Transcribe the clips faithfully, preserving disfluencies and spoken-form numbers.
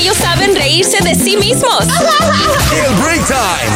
ellos saben reírse de sí mismos. El Break Time.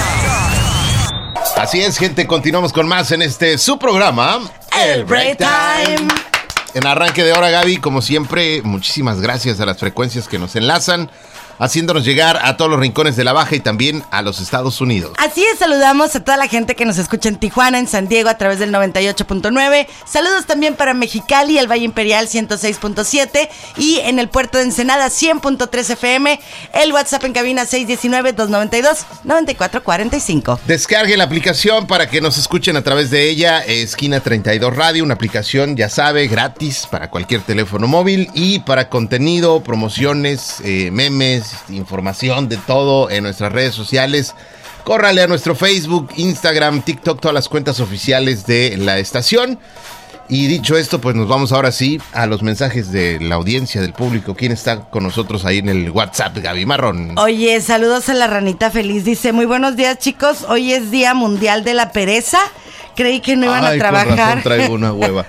Así es, gente, continuamos con más en este su programa, El Break Time. En arranque de hora, Gaby, como siempre, muchísimas gracias a las frecuencias que nos enlazan, haciéndonos llegar a todos los rincones de la Baja y también a los Estados Unidos. Así es, saludamos a toda la gente que nos escucha en Tijuana, en San Diego a través del noventa y ocho punto nueve. Saludos también para Mexicali, el Valle Imperial ciento seis punto siete y en el puerto de Ensenada cien punto tres F M. El WhatsApp en cabina seis uno nueve, dos nueve dos, nueve cuatro cuatro cinco. Descargue la aplicación para que nos escuchen a través de ella. Esquina treinta y dos Radio, una aplicación, ya sabe, gratis para cualquier teléfono móvil y para contenido, promociones, eh, memes, información de todo en nuestras redes sociales. Córrale a nuestro Facebook, Instagram, TikTok, todas las cuentas oficiales de la estación. Y dicho esto, pues nos vamos ahora sí a los mensajes de la audiencia, del público. ¿Quién está con nosotros ahí en el WhatsApp, Gaby Marrón? Oye, saludos a la ranita feliz. Dice, muy buenos días, chicos. Hoy es Día Mundial de la Pereza. Creí que no iban Ay, a trabajar. Con razón traigo una hueva.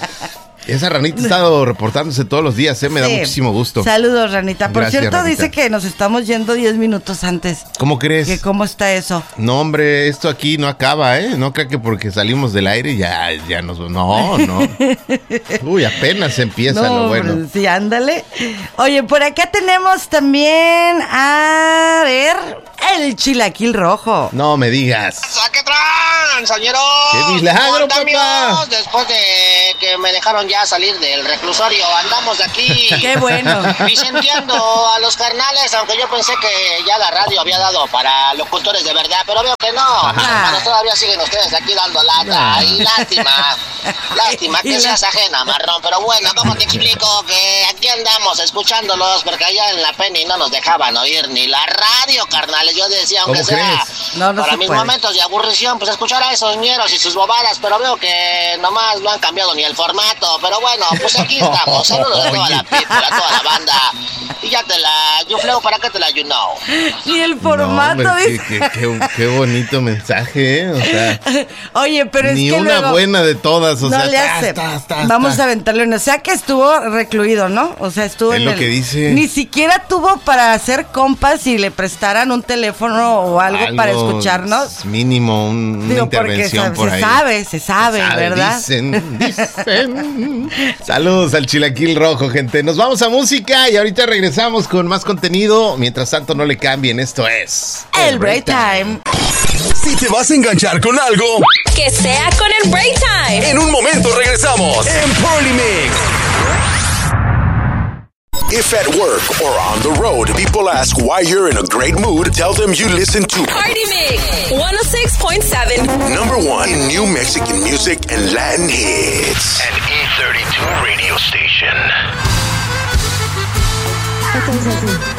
Esa ranita ha estado reportándose todos los días, ¿eh? Me Sí. da muchísimo gusto. Saludos, ranita. Por Gracias, cierto, ranita. dice que nos estamos yendo diez minutos antes. ¿Cómo crees? ¿Que ¿Cómo está eso? No, hombre, esto aquí no acaba, ¿eh? No creo que porque salimos del aire ya, ya nos... No, no. Uy, apenas empieza No, lo bueno. hombre, sí, ándale. Oye, por acá tenemos también, a ver, el chilaquil rojo. No me digas. ¡Saque transañeros! ¡Qué milagro, ¿Cómo andan, papá! amigos? Después de que me dejaron ya salir del reclusorio, andamos de aquí. ¡Qué bueno! Vicenteando a los carnales, aunque yo pensé que ya la radio había dado para locutores de verdad, pero veo que no. Ajá. Mis hermanos todavía siguen ustedes aquí dando lata. Ah. Y lástima, lástima Y que la- seas ajena, marrón. Pero bueno, ¿cómo te explico? Que aquí andamos escuchándolos, porque allá en la Penny no nos dejaban oír ni la radio, carnales. Yo decía, aunque ¿Cómo sea crees? No, no para se mis puede. momentos de aburrición, pues escuchar a esos ñeros y sus bobadas, pero veo que nomás no han cambiado ni el formato. Pero bueno, pues aquí estamos. Saludos a toda la people, a toda la banda. Y ya te la, you flow, ¿para qué te la you know? Y el No, formato, hombre, dice. qué, qué- qué- qué bonito mensaje, ¿eh? O sea, Oye, pero es ni que una luego buena de todas. O no sea, le tas, hace. tas, tas, Vamos tas. a aventarle una. O sea que estuvo recluido, ¿no? O sea, estuvo Es en lo el- que dice. Ni siquiera tuvo para hacer compas y le prestaran un teléfono o algo, para escucharnos. Mínimo, un- una Digo, porque intervención se, por se ahí. sabe, se sabe, ¿verdad? Dicen, dicen. Saludos al chilaquil rojo, gente. Nos vamos a música y ahorita regresamos con más contenido. Mientras tanto, no le cambien. Esto es... El break time. Si te vas a enganchar con algo, Que sea con el Break Time. en un momento regresamos en Party Mix. If at work or on the road, people ask why you're in a great mood, tell them you listen to Party Mix one oh six point seven. number one in new Mexican music and Latin hits. An E thirty-two radio station. Esto es así.